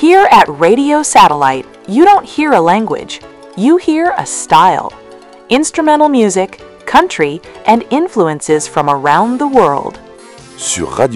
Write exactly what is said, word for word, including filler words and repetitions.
Here at Radio Satellite, you don't hear a language, you hear a style. Instrumental music, country, and influences from around the world. Sur Radio